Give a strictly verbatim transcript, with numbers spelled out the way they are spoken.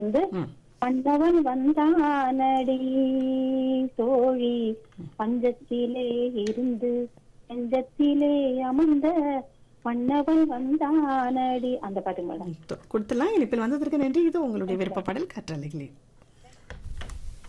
வந்து ம். பண்டவன் வந்தானடி தோழி பஞ்சத்திலே இருந்து நெஞ்சத்திலே அமர்ந்த பன்னவன் வந்தானடி அந்த பாட்டு மேடம். கொடுத்துலாம் இனிப்பில் வந்ததற்கு நன்றி. இது உங்களுடைய விருப்ப பாடல் கற்றலைகளே.